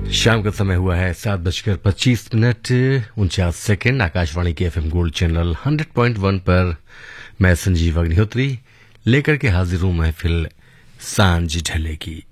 शाम का समय हुआ है 7:25 आकाशवाणी के एफएम गोल्ड चैनल 100.1 पर मैं संजीव अग्निहोत्री लेकर के हाजिर हूं महफिल सांझ ढले की।